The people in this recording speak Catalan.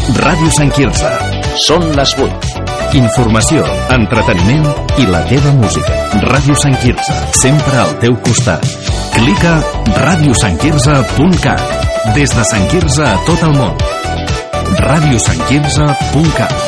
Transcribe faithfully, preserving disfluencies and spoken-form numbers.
Ràdio Sant Quirze. Són les vuit. Informació, entreteniment i la teva música. Ràdio Sant Quirze, sempre al teu costat. Clica ràdio sant quirze punt cat. Des de Sant Quirze a tot el món. ràdio sant quirze punt cat.